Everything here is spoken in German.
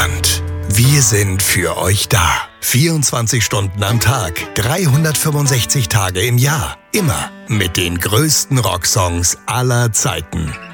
Deutschland. Wir sind für euch da. 24 Stunden am Tag, 365 Tage im Jahr. Immer mit den größten Rocksongs aller Zeiten.